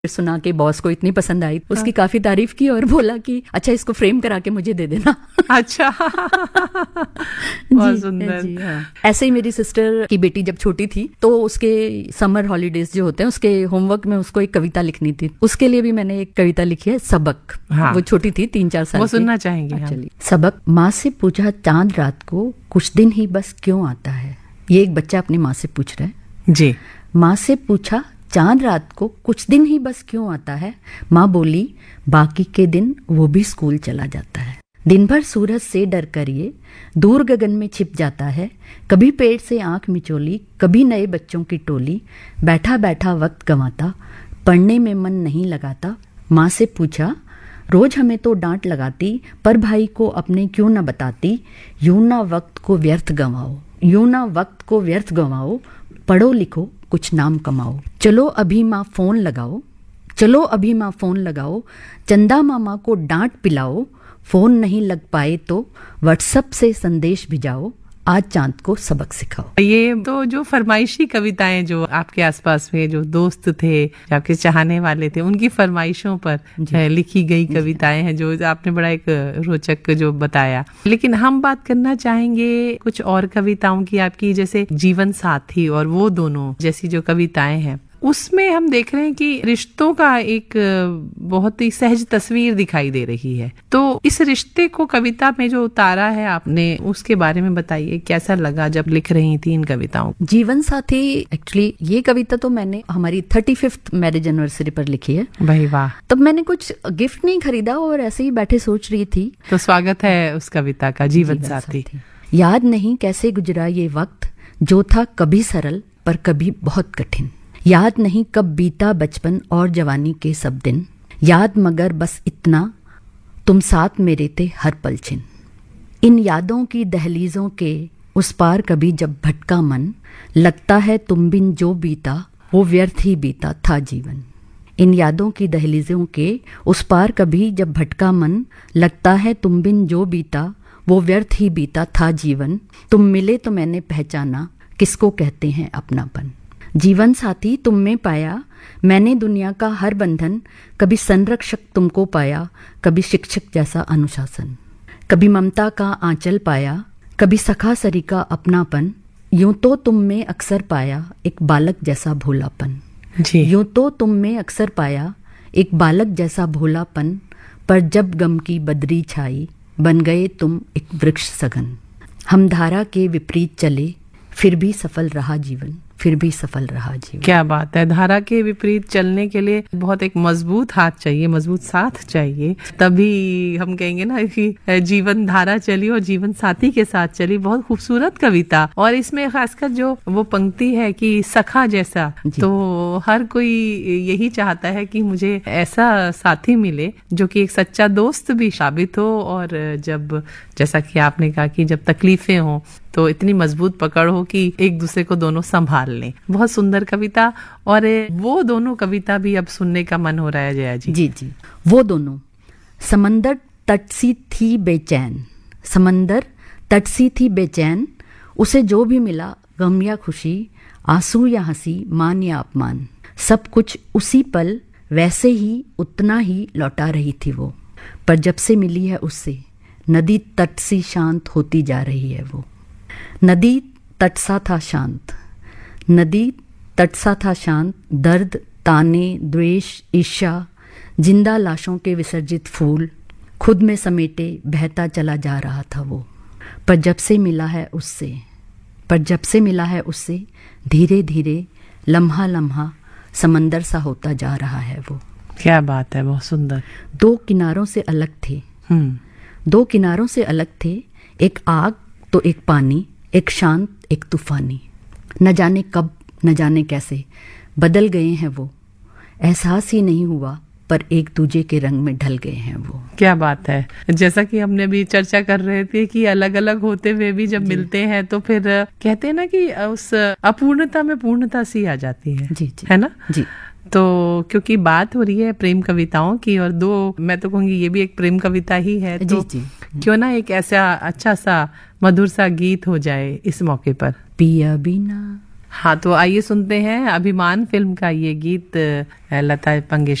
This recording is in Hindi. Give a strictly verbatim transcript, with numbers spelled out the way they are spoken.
सुना के बॉस को इतनी पसंद आई, उसकी हाँ। काफी तारीफ की और बोला कि अच्छा इसको फ्रेम करा के मुझे दे देना। अच्छा बहुत सुंदर। जी हाँ। ऐसे ही मेरी सिस्टर की बेटी जब छोटी थी तो उसके समर हॉलीडेज जो होते हैं उसके होमवर्क में उसको एक कविता लिखनी थी, उसके लिए भी मैंने एक कविता लिखी है, सबक। हाँ। वो छोटी थी, तीन चार साल वो सुनना चाहेंगे। चलिए। सबक। माँ से पूछा चांद रात को कुछ दिन ही बस क्यों आता है। ये एक बच्चा अपनी माँ से पूछ रहा है जी। माँ से पूछा चांद रात को कुछ दिन ही बस क्यों आता है। माँ बोली बाकी के दिन वो भी स्कूल चला जाता है। दिन भर सूरज से डर कर ये दूर गगन में छिप जाता है। कभी पेड़ से आंख मिचोली, कभी नए बच्चों की टोली, बैठा बैठा वक्त गंवाता, पढ़ने में मन नहीं लगाता। माँ से पूछा रोज हमें तो डांट लगाती, पर भाई को अपने क्यों न बताती। यूं ना वक्त को व्यर्थ गंवाओ, यूं ना वक्त को व्यर्थ गंवाओ, पढ़ो लिखो कुछ नाम कमाओ। चलो अभी माँ फोन लगाओ, चलो अभी माँ फोन लगाओ, चंदा मामा को डांट पिलाओ। फोन नहीं लग पाए तो व्हाट्सएप से संदेश भिजाओ, आज चांद को सबक सिखाओ। ये तो जो फरमाइशी कविताएं जो आपके आसपास में जो दोस्त थे, जो आपके चाहने वाले थे, उनकी फरमाइशों पर लिखी गई कविताएं हैं जो आपने बड़ा एक रोचक जो बताया। लेकिन हम बात करना चाहेंगे कुछ और कविताओं की आपकी, जैसे जीवन साथी और वो दोनों जैसी जो कविताएं हैं, उसमें हम देख रहे हैं कि रिश्तों का एक बहुत ही सहज तस्वीर दिखाई दे रही है। तो इस रिश्ते को कविता में जो उतारा है आपने, उसके बारे में बताइए, कैसा लगा जब लिख रही थी इन कविताओं? जीवन साथी, एक्चुअली ये कविता तो मैंने हमारी थर्टी फिफ्थ मैरिज एनिवर्सरी पर लिखी है। भाई वाह। तब मैंने कुछ गिफ्ट नहीं खरीदा और ऐसे ही बैठे सोच रही थी। तो स्वागत है उस कविता का, जीवन, जीवन साथी। साथी। याद नहीं कैसे गुजरा ये वक्त, जो था कभी सरल पर कभी बहुत कठिन। याद नहीं कब बीता बचपन और जवानी के सब दिन, याद मगर बस इतना तुम साथ मेरे थे हर पल छिन। इन यादों की दहलीजों के उस पार कभी जब भटका मन, लगता है तुम बिन जो बीता वो व्यर्थ ही बीता था जीवन। इन यादों की दहलीजों के उस पार कभी जब भटका मन, लगता है तुम बिन जो बीता वो व्यर्थ ही बीता था जीवन। तुम मिले तो मैंने पहचाना किसको कहते हैं अपनापन। जीवन साथी तुम में पाया मैंने दुनिया का हर बंधन, कभी संरक्षक तुमको पाया, कभी शिक्षक जैसा अनुशासन, कभी ममता का आंचल पाया, कभी सखा सरी का अपनापन। यूं तो तुम में अक्सर पाया एक बालक जैसा भोलापन। जी। यूं तो तुम में अक्सर पाया एक बालक जैसा भोलापन, पर जब गम की बदरी छाई बन गए तुम एक वृक्ष सघन। हम धारा के विपरीत चले फिर भी सफल रहा जीवन, फिर भी सफल रहा जीवन। क्या बात है। धारा के विपरीत चलने के लिए बहुत एक मजबूत हाथ चाहिए, मजबूत साथ चाहिए, तभी हम कहेंगे ना कि जीवन धारा चली और जीवन साथी के साथ चली। बहुत खूबसूरत कविता। और इसमें खासकर जो वो पंक्ति है कि सखा जैसा, तो हर कोई यही चाहता है कि मुझे ऐसा साथी मिले जो कि एक सच्चा दोस्त भी साबित हो, और जब जैसा कि आपने कहा कि जब तकलीफें हों तो इतनी मजबूत पकड़ हो कि एक दूसरे को दोनों संभाल लें। बहुत सुंदर कविता। और वो दोनों कविता भी अब सुनने का मन हो रहा है जया जी। जी जी। वो दोनों। समंदर तट सी थी बेचैन, समंदर तट सी थी बेचैन, उसे जो भी मिला गम या खुशी, आंसू या हंसी, मान या अपमान, सब कुछ उसी पल वैसे ही उतना ही लौटा रही थी वो। पर जब से मिली है उससे नदी तट सी शांत होती जा रही है वो। नदी तट सा था शांत, नदी तट सा था शांत, दर्द, ताने, द्वेष, ईर्ष्या, जिंदा लाशों के विसर्जित फूल खुद में समेटे बहता चला जा रहा था वो। पर जब से मिला है उससे, पर जब से मिला है उससे धीरे धीरे लम्हा लम्हा समंदर सा होता जा रहा है वो। क्या बात है, बहुत सुंदर। दो किनारों से अलग थे, दो किनारों से अलग थे, एक आग तो एक पानी, एक शांत एक तूफानी। न जाने कब न जाने कैसे बदल गए हैं वो, एहसास ही नहीं हुआ पर एक दूजे के रंग में ढल गए हैं वो। क्या बात है। जैसा कि हमने भी चर्चा कर रहे थे कि अलग अलग होते हुए भी जब मिलते हैं तो फिर कहते हैं ना कि उस अपूर्णता में पूर्णता सी आ जाती है। जी जी। है ना जी। तो क्योंकि बात हो रही है प्रेम कविताओं की, और दो मैं तो कहूँगी ये भी एक प्रेम कविता ही है, तो जी जी। क्यों ना एक ऐसा अच्छा सा मधुर सा गीत हो जाए इस मौके पर। पिया बिना हाँ, तो आइए सुनते हैं अभिमान फिल्म का ये गीत लता मंगेशकर